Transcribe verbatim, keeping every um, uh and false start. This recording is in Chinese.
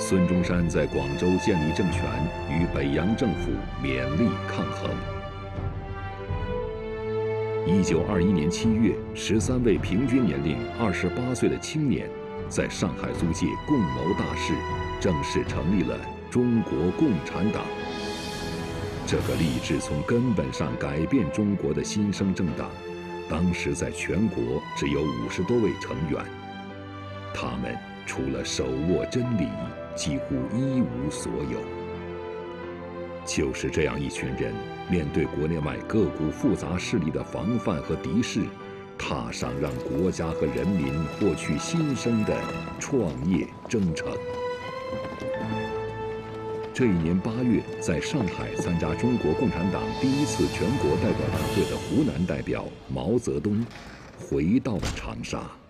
孙中山在广州建立政权，与北洋政府勉力抗衡。一九二一年七月，十三位平均年龄二十八岁的青年，在上海租界共谋大事，正式成立了中国共产党。这个立志从根本上改变中国的新生政党，当时在全国只有五十多位成员，他们除了手握真理，几乎一无所有。就是这样一群人，面对国内外各股复杂势力的防范和敌视，踏上让国家和人民获取新生的创业征程。这一年八月，在上海参加中国共产党第一次全国代表大会的湖南代表毛泽东，回到了长沙。